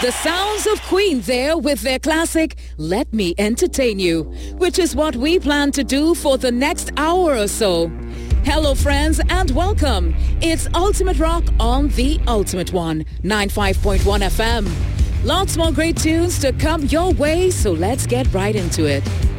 The sounds of Queen there with their classic, Let Me Entertain You, which is what we plan to do for the next hour or so. Hello friends and welcome. It's Ultimate Rock on the Ultimate One, 95.1 FM. Lots more great tunes to come your way, so let's get right into it.